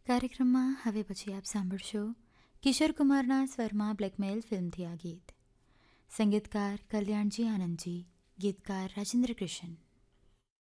કાર્યક્રમમાં હવે પછી આપ સાંભળશો કિશોર કુમારના સ્વરમાં બ્લેકમેલ ફિલ્મથી આ ગીત. સંગીતકાર કલ્યાણજી આનંદજી, ગીતકાર રાજેન્દ્ર કૃષ્ણ.